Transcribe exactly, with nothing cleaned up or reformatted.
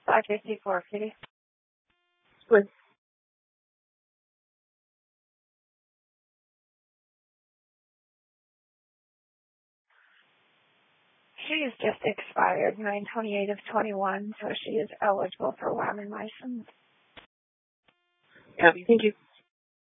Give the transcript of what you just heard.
five fifty-four, Kitty. With She is just expired, nine twenty-eight of twenty-one, so she is eligible for Wyoming license. Copy. Thank you.